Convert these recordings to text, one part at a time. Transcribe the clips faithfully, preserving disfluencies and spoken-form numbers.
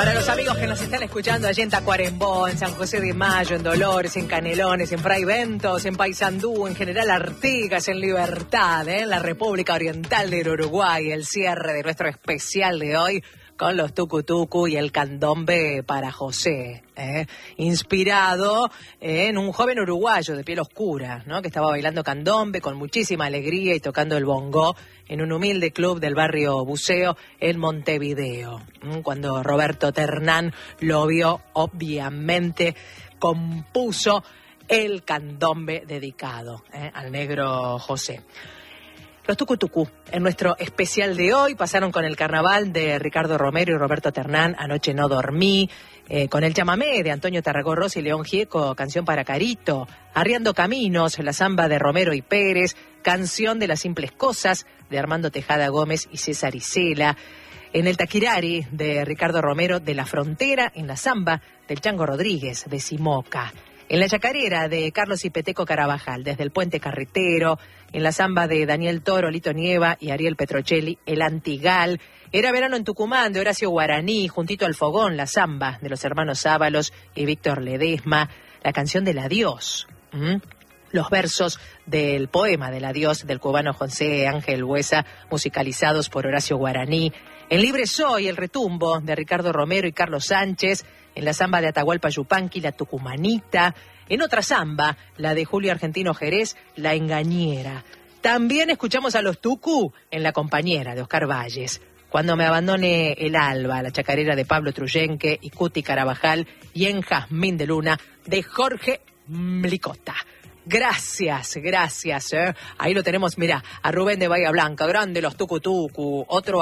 Para los amigos que nos están escuchando allí en Tacuarembó, en San José de Mayo, en Dolores, en Canelones, en Fray Bentos, en Paysandú, en General Artigas, en Libertad, ¿eh? en la República Oriental del Uruguay, el cierre de nuestro especial de hoy con los tucutucu y el candombe para José, ¿eh? inspirado eh, en un joven uruguayo de piel oscura, ¿no? que estaba bailando candombe con muchísima alegría y tocando el bongó en un humilde club del barrio Buceo en Montevideo. Cuando Roberto Ternán lo vio, obviamente compuso el candombe dedicado eh, al negro José. Los tucutucu, en nuestro especial de hoy, pasaron con el carnaval de Ricardo Romero y Roberto Ternán, Anoche no dormí, eh, con el chamamé de Antonio Tarragorros y León Gieco, Canción para Carito, Arriando Caminos, la samba de Romero y Pérez, Canción de las Simples Cosas de Armando Tejada Gómez y César Isela, en el Taquirari de Ricardo Romero, de La Frontera, en la samba del Chango Rodríguez de Simoca, en la chacarera de Carlos y Peteco Carabajal, desde el Puente Carretero, en la samba de Daniel Toro, Lito Nieva y Ariel Petrocelli, el Antigal. Era verano en Tucumán, de Horacio Guaraní, juntito al fogón, la samba de los hermanos Ábalos y Víctor Ledesma, la canción del adiós. ¿Mm? Los versos del poema del adiós del cubano José Ángel Buesa, musicalizados por Horacio Guaraní. En Libre Soy, el retumbo de Ricardo Romero y Carlos Sánchez, en la samba de Atahualpa Yupanqui, la Tucumanita, en otra samba, la de Julio Argentino Jerez, la Engañera. También escuchamos a los tucu en La Compañera de Oscar Valles, Cuando me abandone el alba, la chacarera de Pablo Truyenque y Cuti Carabajal, y en Jazmín de Luna de Jorge Mlicota. Gracias, gracias. ¿eh? Ahí lo tenemos, mira, a Rubén de Bahía Blanca, grande los tucutucu. Otro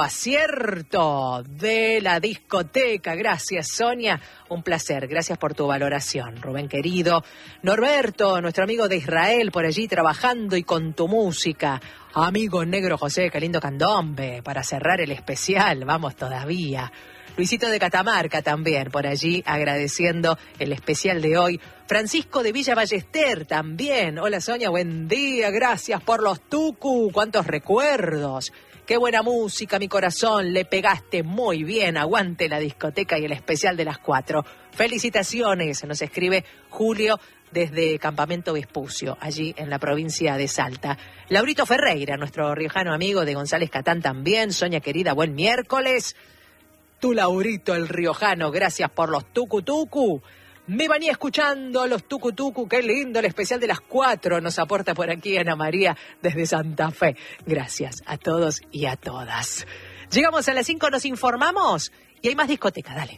acierto de la discoteca. Gracias, Sonia. Un placer, gracias por tu valoración, Rubén querido. Norberto, nuestro amigo de Israel, por allí trabajando y con tu música. Amigo negro José, qué lindo candombe. Para cerrar el especial, vamos todavía. Luisito de Catamarca también, por allí, agradeciendo el especial de hoy. Francisco de Villa Ballester también. Hola Sonia, buen día, gracias por los tucu. Cuántos recuerdos. Qué buena música, mi corazón, le pegaste muy bien. Aguante la discoteca y el especial de las cuatro. Felicitaciones, nos escribe Julio desde Campamento Vespucio, allí en la provincia de Salta. Laurito Ferreira, nuestro riojano amigo de González Catán también. Sonia querida, buen miércoles. Tu Laurito, el riojano, gracias por los tucu-tucu. Me venía escuchando los tucu-tucu, qué lindo el especial de las cuatro. Nos aporta por aquí Ana María desde Santa Fe. Gracias a todos y a todas. Llegamos a las cinco, nos informamos y hay más discoteca, dale.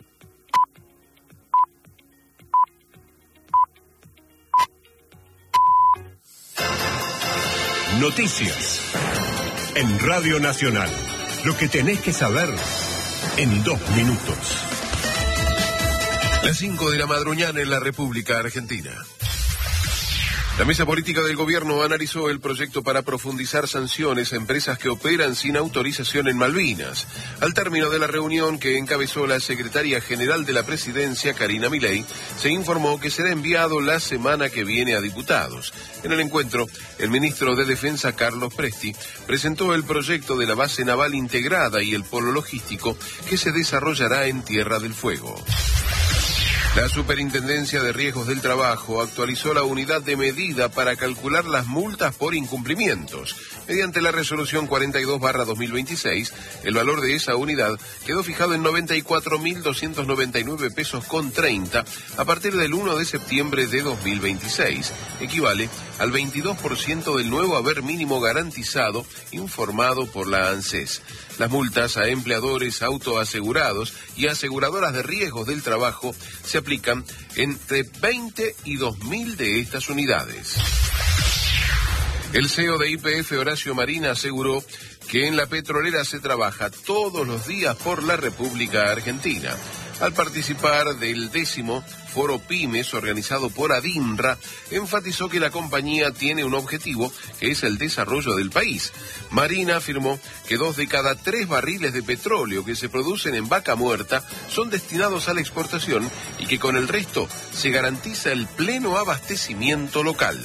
Noticias en Radio Nacional. Lo que tenés que saber en dos minutos. Las cinco de la madrugada en la República Argentina. La mesa política del gobierno analizó el proyecto para profundizar sanciones a empresas que operan sin autorización en Malvinas. Al término de la reunión que encabezó la secretaria general de la presidencia, Karina Milei, se informó que será enviado la semana que viene a diputados. En el encuentro, el ministro de Defensa, Carlos Presti, presentó el proyecto de la base naval integrada y el polo logístico que se desarrollará en Tierra del Fuego. La Superintendencia de Riesgos del Trabajo actualizó la unidad de medida para calcular las multas por incumplimientos. Mediante la resolución cuarenta y dos barra dos mil veintiséis, el valor de esa unidad quedó fijado en noventa y cuatro mil doscientos noventa y nueve pesos con treinta a partir del uno de septiembre de dos mil veintiséis. Equivale al veintidós por ciento del nuevo haber mínimo garantizado informado por la ANSES. Las multas a empleadores autoasegurados y aseguradoras de riesgos del trabajo se aplican entre veinte y dos mil de estas unidades. El C E O de Y P F, Horacio Marín, aseguró que en la petrolera se trabaja todos los días por la República Argentina. Al participar del décimo Foro Pymes organizado por ADINRA, enfatizó que la compañía tiene un objetivo, que es el desarrollo del país. Marina afirmó que dos de cada tres barriles de petróleo que se producen en Vaca Muerta son destinados a la exportación y que con el resto se garantiza el pleno abastecimiento local.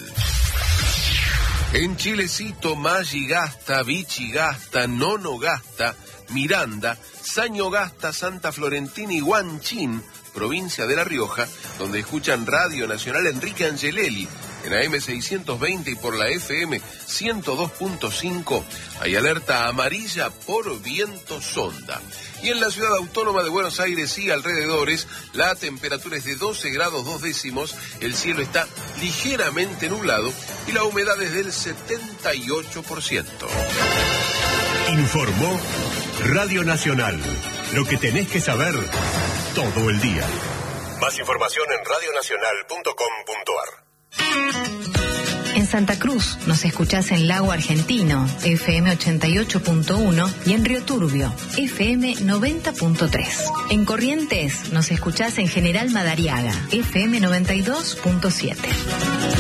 En Chilecito, Maggi gasta, Vichy gasta, Nono gasta, Miranda, Sañogasta, Santa Florentina y Huanchín, provincia de La Rioja, donde escuchan Radio Nacional Enrique Angelelli en A M seiscientos veinte y por la F M ciento dos punto cinco, hay alerta amarilla por viento sonda. Y en la ciudad autónoma de Buenos Aires y alrededores, la temperatura es de doce grados dos décimos, el cielo está ligeramente nublado y la humedad es del setenta y ocho por ciento. Informó Radio Nacional, lo que tenés que saber todo el día. Más información en radio nacional punto com punto a r. En Santa Cruz nos escuchás en Lago Argentino, F M ochenta y ocho punto uno, y en Río Turbio, F M noventa punto tres. En Corrientes nos escuchás en General Madariaga, F M noventa y dos punto siete.